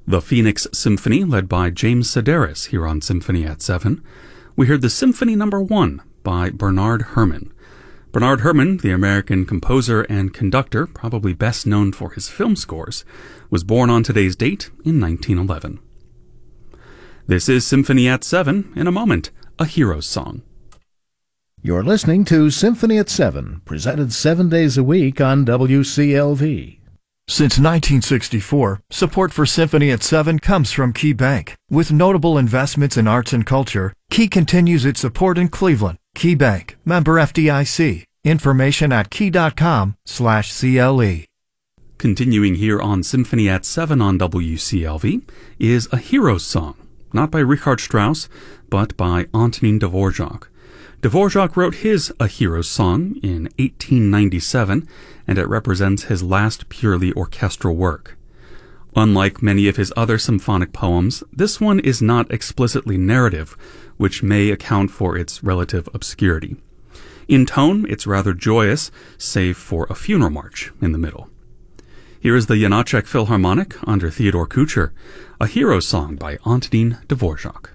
The Phoenix Symphony, led by James Sedaris here on Symphony at 7. We heard the Symphony No. 1 by Bernard Herrmann. Bernard Herrmann, the American composer and conductor, probably best known for his film scores, was born on today's date in 1911. This is Symphony at 7. In a moment, a hero's song. You're listening to Symphony at 7, presented 7 days a week on WCLV. Since 1964, support for Symphony at 7 comes from Key Bank. With notable investments in arts and culture, Key continues its support in Cleveland. Key Bank, member FDIC. Information at key.com/CLE. Continuing here on Symphony at 7 on WCLV is a hero's song, not by Richard Strauss, but by Antonin Dvorak. Dvorak wrote his A Hero's Song in 1897, and it represents his last purely orchestral work. Unlike many of his other symphonic poems, this one is not explicitly narrative, which may account for its relative obscurity. In tone, it's rather joyous, save for a funeral march in the middle. Here is the Janacek Philharmonic under Theodore Kucher, A Hero's Song by Antonin Dvorak.